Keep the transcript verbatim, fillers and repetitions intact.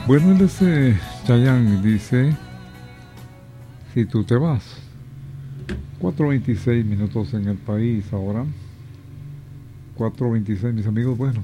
Bueno, él es eh, Chayanne, dice, si tú te vas. cuatro veintiséis minutos en el país ahora. cuatro veintiséis, mis amigos, bueno.